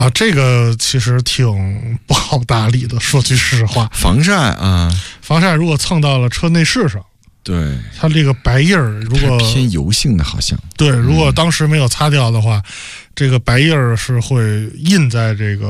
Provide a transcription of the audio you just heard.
啊，这个其实挺不好打理的，说句实话。 防晒啊， 防晒如果蹭到了车内饰上， 对， 它这个白印儿如果偏油性的，好像对，如果当时没有擦掉的话，这个白印儿是会印在这个